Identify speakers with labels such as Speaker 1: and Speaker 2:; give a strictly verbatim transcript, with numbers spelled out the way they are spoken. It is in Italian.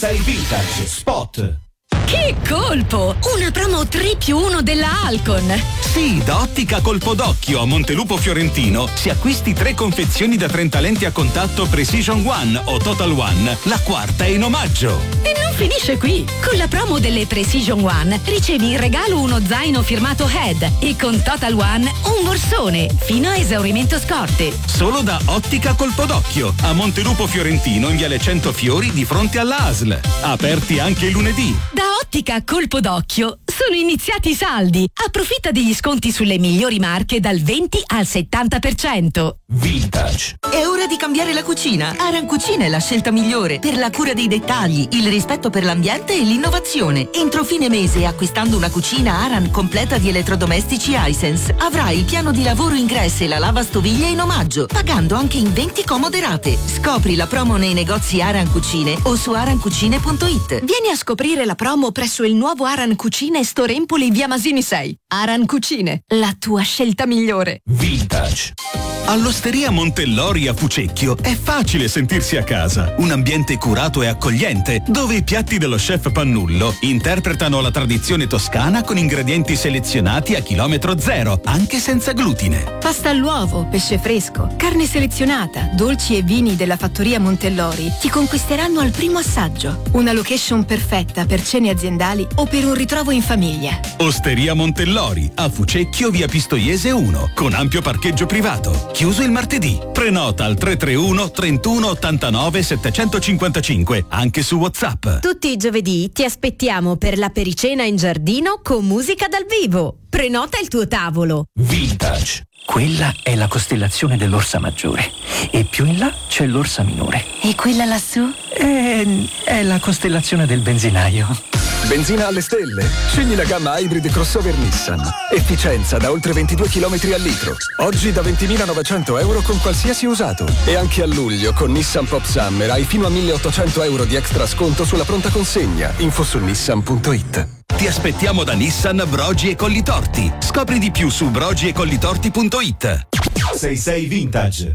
Speaker 1: Sei Vintage Spot.
Speaker 2: Che colpo! Una promo tre più uno della Alcon.
Speaker 3: Sì, da Ottica Colpo d'Occhio a Montelupo Fiorentino, se acquisti tre confezioni da trenta lenti a contatto Precision One o Total One, la quarta è in omaggio.
Speaker 2: E non finisce qui. Con la promo delle Precision One ricevi in regalo uno zaino firmato Head e con Total One un borsone fino a esaurimento scorte.
Speaker 3: Solo da Ottica Colpo d'Occhio a Montelupo Fiorentino in Viale Cento Fiori di fronte alla A S L. Aperti anche il lunedì.
Speaker 2: Da Ottica Colpo d'Occhio sono iniziati i saldi. Approfitta degli sconti sulle migliori marche dal venti al settanta per cento.
Speaker 1: Vintage.
Speaker 4: È ora di cambiare la cucina. Aran Cucina è la scelta migliore per la cura dei dettagli, il rispetto per l'ambiente e l'innovazione. Entro fine mese, acquistando una cucina Aran completa di elettrodomestici Hisense, avrai il piano di lavoro ingresso e la lavastoviglie in omaggio, pagando anche in venti comode rate. Scopri la promo nei negozi Aran Cucine o su aran cucine punto it.
Speaker 2: Vieni a scoprire la promo presso il nuovo Aran Cucine Store Empoli via Masini sei. Aran Cucine, la tua scelta migliore.
Speaker 1: Vintage.
Speaker 3: All'Osteria Montellori a Fucecchio è facile sentirsi a casa. Un ambiente curato e accogliente, dove i piatti dello chef Pannullo interpretano la tradizione toscana con ingredienti selezionati a chilometro zero, anche senza glutine.
Speaker 5: Pasta all'uovo, pesce fresco, carne selezionata, dolci e vini della fattoria Montellori ti conquisteranno al primo assaggio. Una location perfetta per cene aziendali o per un ritrovo in famiglia.
Speaker 3: Osteria Montellori a Fucecchio via Pistoiese uno, con ampio parcheggio privato. Chiuso il martedì. Prenota al tre tre uno trentuno ottantanove settecentocinquantacinque, anche su WhatsApp.
Speaker 2: Tutti i giovedì ti aspettiamo per la pericena in giardino con musica dal vivo. Prenota il tuo tavolo.
Speaker 1: Vintage.
Speaker 6: Quella è la costellazione dell'Orsa Maggiore e più in là c'è l'Orsa Minore.
Speaker 5: E quella lassù?
Speaker 6: È, è la costellazione del benzinaio.
Speaker 7: Benzina alle stelle. Scegli la gamma Hybrid Crossover Nissan. Efficienza da oltre ventidue chilometri al litro. Oggi da ventimilanovecento euro con qualsiasi usato. E anche a luglio con Nissan Pop Summer hai fino a milleottocento euro di extra sconto sulla pronta consegna. Info su nissan punto it.
Speaker 3: Ti aspettiamo da Nissan Brogi e Collitorti. Scopri di più su brogi e collitorti punto it.
Speaker 1: sei sei Vintage.